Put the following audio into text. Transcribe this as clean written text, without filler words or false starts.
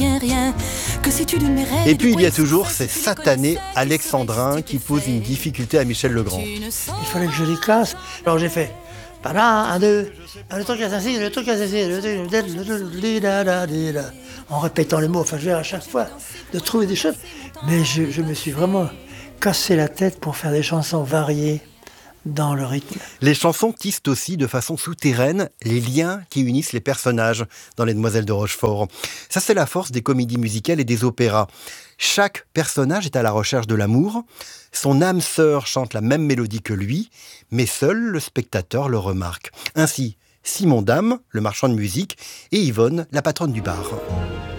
rien, que sais-tu d'une mérène? Et puis il y a toujours ces satanés alexandrins qui posent une difficulté à Michel Legrand. Il fallait que je les classe. Alors j'ai fait un, deux, le truc assassin, le truc assassin, en répétant les mots, enfin je vais à chaque fois de trouver des choses. Mais je me suis vraiment cassé la tête pour faire des chansons variées dans le rythme. Les chansons tissent aussi de façon souterraine les liens qui unissent les personnages dans Les Demoiselles de Rochefort. Ça, c'est la force des comédies musicales et des opéras. Chaque personnage est à la recherche de l'amour. Son âme sœur chante la même mélodie que lui, mais seul le spectateur le remarque. Ainsi, Simon Dame, le marchand de musique, et Yvonne, la patronne du bar.